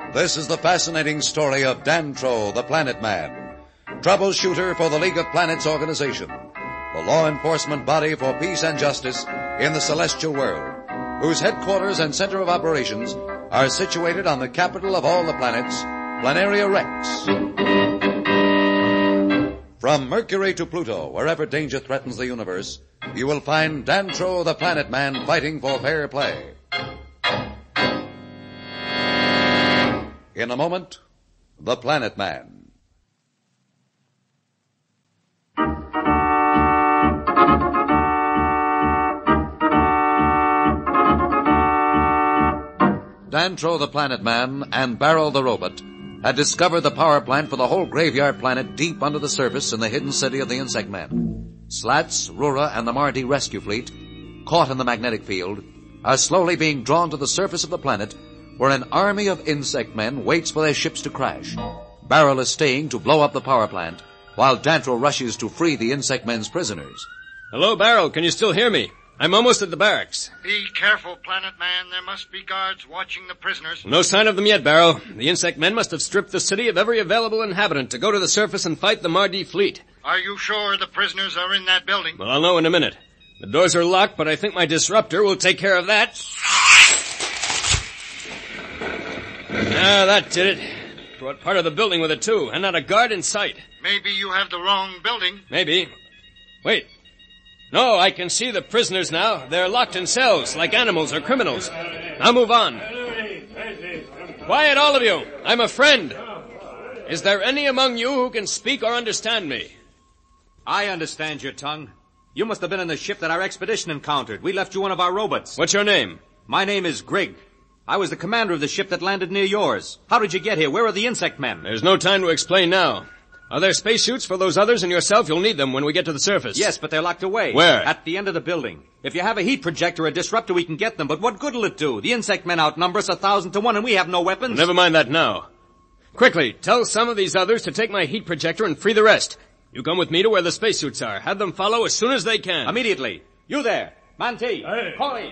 This is the fascinating story of Dantro, the Planet Man, troubleshooter for the League of Planets organization, the law enforcement body for peace and justice in the celestial world, whose headquarters and center of operations are situated on the capital of all the planets, Planaria Rex. From Mercury to Pluto, wherever danger threatens the universe, you will find Dantro, the Planet Man, fighting for fair play. In a moment, the Planet Man. Dantro, the Planet Man, and Barrel, the robot, had discovered the power plant for the whole graveyard planet deep under the surface in the hidden city of the Insect Men. Slats, Rura, and the Mardi rescue fleet, caught in the magnetic field, are slowly being drawn to the surface of the planet where an army of Insect Men waits for their ships to crash. Barrel is staying to blow up the power plant, while Dantro rushes to free the Insect Men's prisoners. Hello, Barrel. Can you still hear me? I'm almost at the barracks. Be careful, Planet Man. There must be guards watching the prisoners. No sign of them yet, Barrel. The Insect Men must have stripped the city of every available inhabitant to go to the surface and fight the Mardi fleet. Are you sure the prisoners are in that building? Well, I'll know in a minute. The doors are locked, but I think my disruptor will take care of that. Ah, that did it. Brought part of the building with it, too, and not a guard in sight. Maybe you have the wrong building. Maybe. Wait. No, I can see the prisoners now. They're locked in cells, like animals or criminals. Now move on. Quiet, all of you. I'm a friend. Is there any among you who can speak or understand me? I understand your tongue. You must have been in the ship that our expedition encountered. We left you one of our robots. What's your name? My name is Grigg. I was the commander of the ship that landed near yours. How did you get here? Where are the Insect Men? There's no time to explain now. Are there spacesuits for those others and yourself? You'll need them when we get to the surface. Yes, but they're locked away. Where? At the end of the building. If you have a heat projector or a disruptor, we can get them, but what good'll it do? The Insect Men outnumber us 1,000 to 1, and we have no weapons. Well, never mind that now. Quickly, tell some of these others to take my heat projector and free the rest. You come with me to where the spacesuits are. Have them follow as soon as they can. Immediately. You there. Manti. Hey. Corey.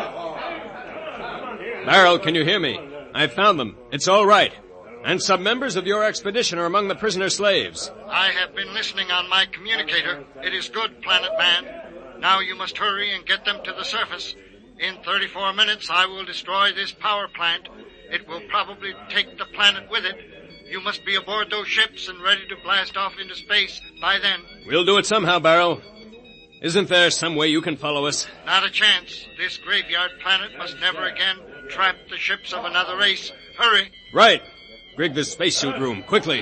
Barrel, can you hear me? I've found them. It's all right. And some members of your expedition are among the prisoner slaves. I have been listening on my communicator. It is good, Planet Man. Now you must hurry and get them to the surface. In 34 minutes, I will destroy this power plant. It will probably take the planet with it. You must be aboard those ships and ready to blast off into space by then. We'll do it somehow, Barrel. Isn't there some way you can follow us? Not a chance. This graveyard planet must never again trap the ships of another race. Hurry. Right. Rig the spacesuit room, quickly.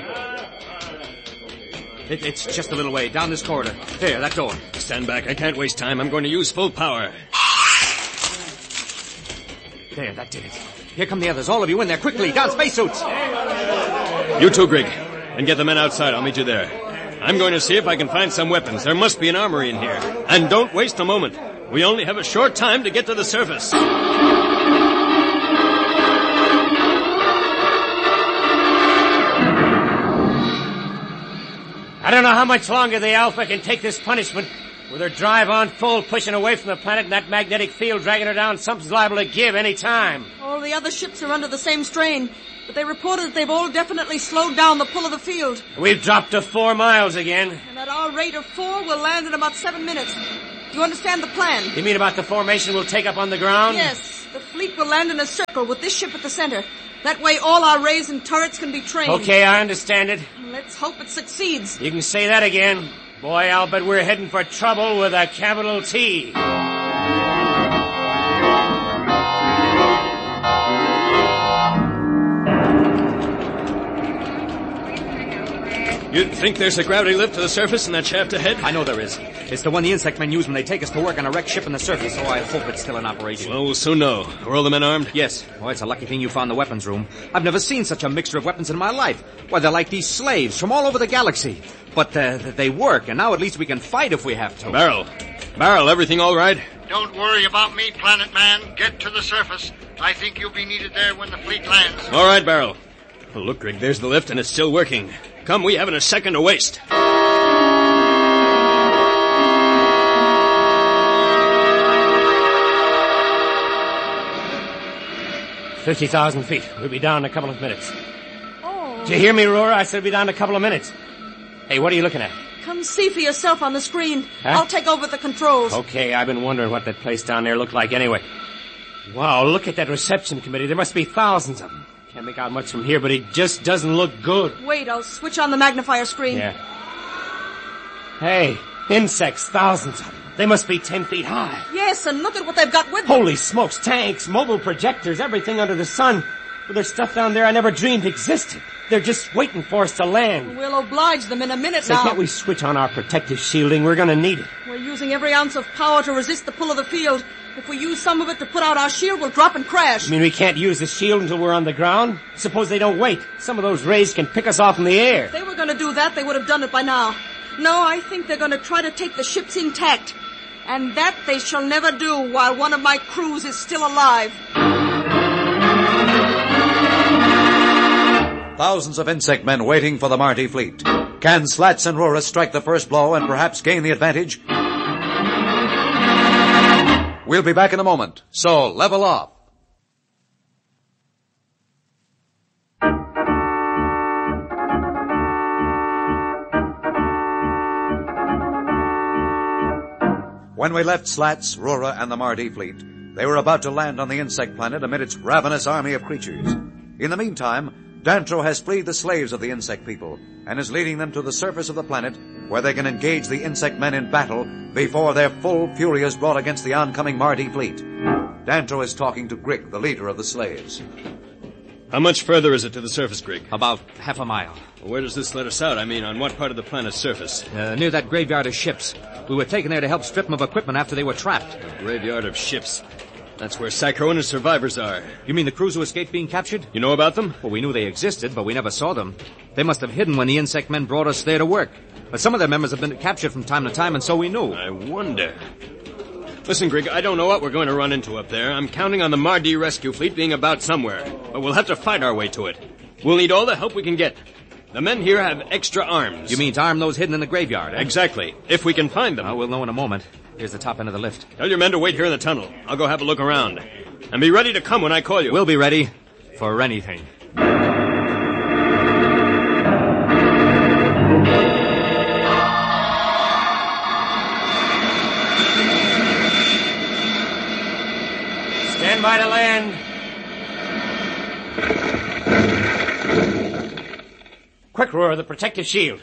It's just a little way, down this corridor. There, that door. Stand back, I can't waste time. I'm going to use full power. There, that did it. Here come the others, all of you in there, quickly, down spacesuits. You too, Grigg. And get the men outside, I'll meet you there. I'm going to see if I can find some weapons. There must be an armory in here. And don't waste a moment. We only have a short time to get to the surface. I don't know how much longer the Alpha can take this punishment. With her drive on full, pushing away from the planet and that magnetic field dragging her down, something's liable to give any time. All the other ships are under the same strain, but they reported that they've all definitely slowed down the pull of the field. We've dropped to 4 miles again. And at our rate of 4, we'll land in about 7 minutes. Do you understand the plan? You mean about the formation we'll take up on the ground? Yes. The fleet will land in a circle with this ship at the center. That way all our rays and turrets can be trained. Okay, I understand it. Let's hope it succeeds. You can say that again. Boy, I'll bet we're heading for trouble with a capital T. You think there's a gravity lift to the surface in that shaft ahead? I know there is. It's the one the Insect Men use when they take us to work on a wrecked ship in the surface, so I hope it's still in operation. Well, we'll soon know. Are all the men armed? Yes. Oh, it's a lucky thing you found the weapons room. I've never seen such a mixture of weapons in my life. Why, they're like these slaves from all over the galaxy. But they work, and now at least we can fight if we have to. Barrel, everything all right? Don't worry about me, Planet Man. Get to the surface. I think you'll be needed there when the fleet lands. All right, Barrel. Well, look, Grigg, there's the lift, and it's still working. Come, we haven't a second to waste. 50,000 feet. We'll be down in a couple of minutes. Oh. Did you hear me, Roar? I said we'll be down in a couple of minutes. Hey, what are you looking at? Come see for yourself on the screen. Huh? I'll take over the controls. Okay, I've been wondering what that place down there looked like anyway. Wow, look at that reception committee. There must be thousands of them. Can't make out much from here, but it just doesn't look good. Wait, I'll switch on the magnifier screen. Yeah. Hey, insects, thousands of them. They must be 10 feet high. Yes, and look at what they've got with them. Holy smokes, tanks, mobile projectors, everything under the sun. Well, there's stuff down there I never dreamed existed. They're just waiting for us to land. We'll oblige them in a minute Say, now. can't we switch on our protective shielding? We're gonna need it. We're using every ounce of power to resist the pull of the field. If we use some of it to put out our shield, we'll drop and crash. You mean we can't use the shield until we're on the ground? Suppose they don't wait. Some of those rays can pick us off in the air. If they were going to do that, they would have done it by now. No, I think they're going to try to take the ships intact. And that they shall never do while one of my crews is still alive. Thousands of insect men waiting for the Marty fleet. Can Slats and Rura strike the first blow and perhaps gain the advantage? We'll be back in a moment, so level off. When we left Slats, Rura, and the Marty fleet, they were about to land on the insect planet amid its ravenous army of creatures. In the meantime, Dantro has freed the slaves of the insect people and is leading them to the surface of the planet where they can engage the insect men in battle before their full fury is brought against the oncoming Marty fleet. Dantro is talking to Grig, the leader of the slaves. How much further is it to the surface, Grig? About half a mile. Where does this let us out? I mean, on what part of the planet's surface? Near that graveyard of ships. We were taken there to help strip them of equipment after they were trapped. A graveyard of ships. That's where Psycho and his survivors are. You mean the crews who escaped being captured? You know about them? Well, we knew they existed, but we never saw them. They must have hidden when the insect men brought us there to work. But some of their members have been captured from time to time, and so we knew. I wonder. Listen, Grig, I don't know what we're going to run into up there. I'm counting on the Mardi rescue fleet being about somewhere. But we'll have to fight our way to it. We'll need all the help we can get. The men here have extra arms. You mean to arm those hidden in the graveyard, eh? Exactly. If we can find them. We'll know in a moment. Here's the top end of the lift. Tell your men to wait here in the tunnel. I'll go have a look around. And be ready to come when I call you. We'll be ready for anything. Stand by to land. Quick, Roar, the protective shield.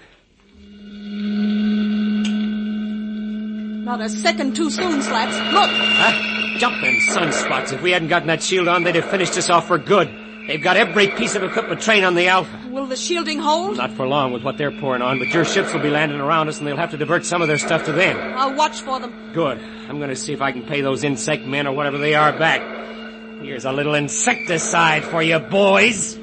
Not a second too soon, Slats. Look! Huh? Jumping sunspots. If we hadn't gotten that shield on, they'd have finished us off for good. They've got every piece of equipment trained on the Alpha. Will the shielding hold? Not for long with what they're pouring on, but your ships will be landing around us and they'll have to divert some of their stuff to them. I'll watch for them. Good. I'm going to see if I can pay those insect men or whatever they are back. Here's a little insecticide for you, boys.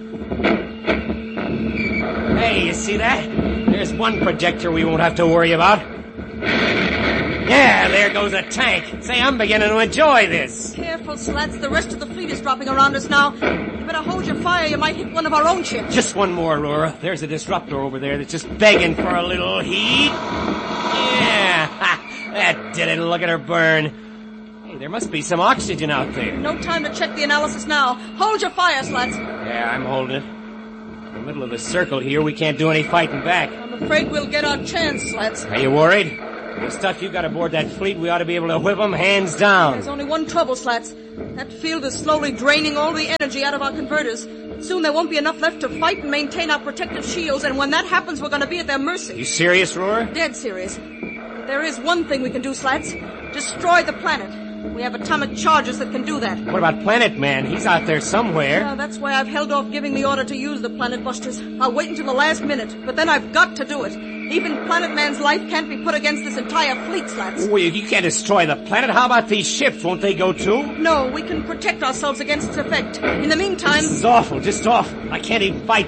Hey, you see that? There's one projector we won't have to worry about. Yeah, there goes a tank. Say, I'm beginning to enjoy this. Careful, Slats. The rest of the fleet is dropping around us now. You better hold your fire. You might hit one of our own ships. Just one more, Aurora. There's a disruptor over there that's just begging for a little heat. Yeah, that did it. Look at her burn. Hey, there must be some oxygen out there. No time to check the analysis now. Hold your fire, Slats. Yeah, I'm holding it. In the middle of the circle here, we can't do any fighting back. I'm afraid we'll get our chance, Slats. Are you worried? The stuff you got aboard that fleet, we ought to be able to whip them hands down. There's only one trouble, Slats. That field is slowly draining all the energy out of our converters. Soon there won't be enough left to fight and maintain our protective shields, and when that happens, we're going to be at their mercy. You serious, Roar? Dead serious. But there is one thing we can do, Slats. Destroy the planet. We have atomic charges that can do that. What about Planet Man? He's out there somewhere. That's why I've held off giving the order to use the Planet Busters. I'll wait until the last minute, but then I've got to do it. Even Planet Man's life can't be put against this entire fleet, Slats. Well, you can't destroy the planet. How about these ships? Won't they go too? No, we can protect ourselves against its effect. In the meantime... This is awful, just awful. I can't even fight